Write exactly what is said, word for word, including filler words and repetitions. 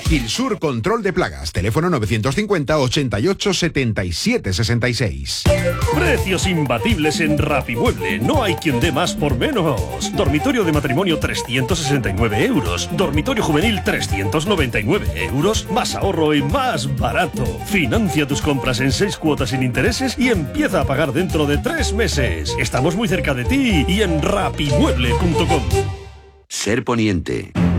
Gilsur Control de Plagas. Teléfono novecientos cincuenta, ochenta y ocho, setenta y siete, sesenta y seis. Precios imbatibles en Rapimueble. No hay quien dé más por menos. Dormitorio de matrimonio trescientos sesenta y nueve euros. Dormitorio juvenil trescientos noventa y nueve euros. Más ahorro y más barato. Financia tus compras en seis cuotas sin intereses y empieza a pagar dentro de tres meses. Estamos muy cerca de ti y en rapimueble punto com. Ser Poniente.